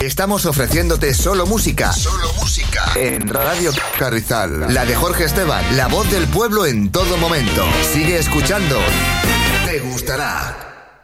Estamos ofreciéndote solo música. Solo música. En Radio Carrizal. La de Jorge Esteban, la voz del pueblo en todo momento. Sigue escuchando. Te gustará.